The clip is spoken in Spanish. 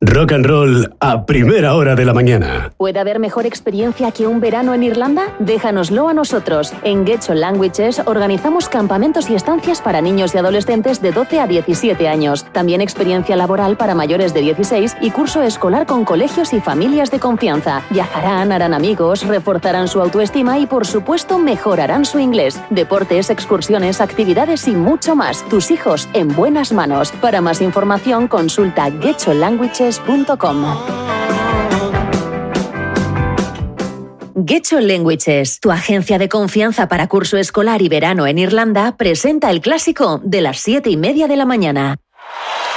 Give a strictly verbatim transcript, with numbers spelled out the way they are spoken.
Rock and roll a primera hora de la mañana. ¿Puede haber mejor experiencia que un verano en Irlanda? Déjanoslo a nosotros. En Getcho Languages organizamos campamentos y estancias para niños y adolescentes de doce a diecisiete años. También experiencia laboral para mayores de dieciséis y curso escolar con colegios y familias de confianza. Viajarán, harán amigos, reforzarán su autoestima y, por supuesto, mejorarán su inglés. Deportes, excursiones, actividades y mucho más. Tus hijos en buenas manos. Para más información, consulta getcho languages punto com. Getcho Languages, tu agencia de confianza para curso escolar y verano en Irlanda, presenta el clásico de las siete y media de la mañana.